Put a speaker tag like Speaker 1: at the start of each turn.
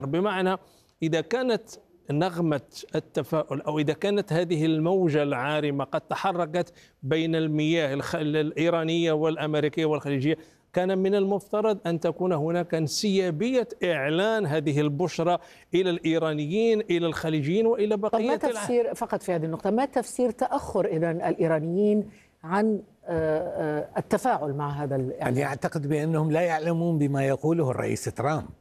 Speaker 1: بمعنى إذا كانت نغمة التفاؤل أو إذا كانت هذه الموجة العارمة قد تحركت بين المياه الإيرانية والأمريكية والخليجية، كان من المفترض أن تكون هناك انسيابية إعلان هذه البشرى إلى الإيرانيين، إلى الخليجيين، وإلى
Speaker 2: طب ما
Speaker 1: بقية
Speaker 2: تفسير فقط في هذه النقطة، ما تفسير تأخر إذن الإيرانيين عن التفاعل مع هذا الإعلان؟
Speaker 3: أنا أعتقد بأنهم لا يعلمون بما يقوله الرئيس ترامب.